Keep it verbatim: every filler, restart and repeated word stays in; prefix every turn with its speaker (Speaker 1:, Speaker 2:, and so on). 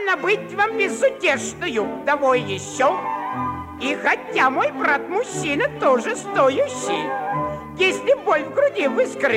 Speaker 1: должна быть вам безутешную. Давай еще. И хотя мой брат мужчина тоже стоящий, если боль в груди вы скрыли,